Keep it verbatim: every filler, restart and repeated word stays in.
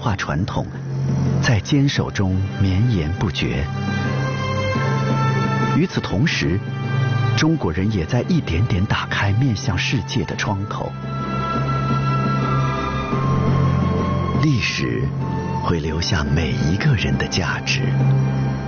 化传统在坚守中绵延不绝。与此同时，中国人也在一点点打开面向世界的窗口。历史会留下每一个人的价值。